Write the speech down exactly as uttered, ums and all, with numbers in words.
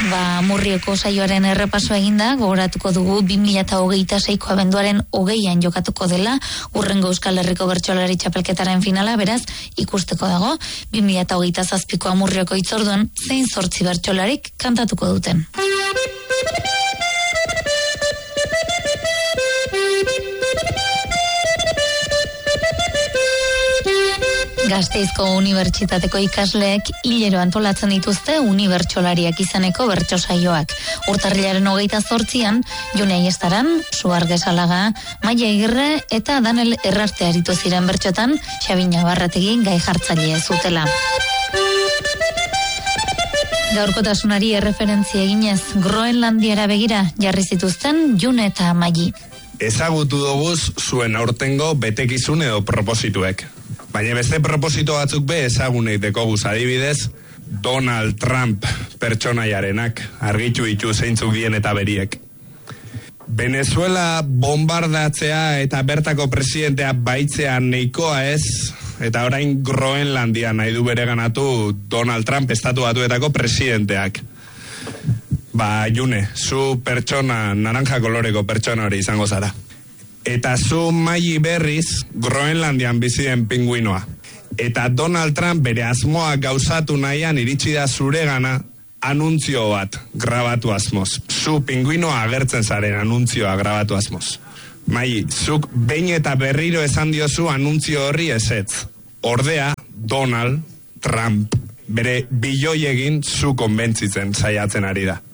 Ba, Murrioko saioaren errepaso eginda, gogoratuko dugu bi mila hogeita seiko abenduaren hogeian jokatuko dela, urrengo Euskal Herriko bertsolari txapelketaren finala, beraz, ikusteko dago, bi mila hogeita zazpiko Amurrioko hitzorduan, zein zortzi bertsolarik kantatuko duten. Gasteizko Unibertsitateko ikasleek hilero antolatzen dituzte unibertsolariak izaneko bertso saioak. Urtarrilaren hogeita zortzian, Jone Aiestaran, Suar Gesalaga, Maia Igirre eta Danel Errarte aritu ziren bertxotan, Xabina Barrategi gai jartzaile zutela. Gaurkotasunari erreferentzia eginez, Groenlandiara begira jarri zituzten June eta Maili. Ezagutu doguz zuen aurtengo betekizun edo proposituek. Baina beste proposito batzuk be ezagunek dekoguz, adibidez, Donald Trump pertsonaiarenak, argitu ditu zeintzuk dien eta beriek. Venezuela bombardatzea eta bertako presidentea baitzea neikoa ez, eta orain Groenlandia nahi du bere ganatu Donald Trump estatu batuetako presidenteak. Ba, June, zu pertsona, naranja koloreko pertsona hori izango zara. Eta zu Maili berriz Groenlandian bizi den pinguinoa. Eta Donald Trump bere asmoa gauzatu nahian iritsi da zuregana anuntzio bat grabatu asmoz. Zu pinguinoa agertzen zaren anuntzioa grabatu asmoz. Maili, zuk behin eta berriro esan diozu anuntzio horri ezetz. Ordea, Donald Trump bere biloi egin zu konbentzitzen saiatzen ari da.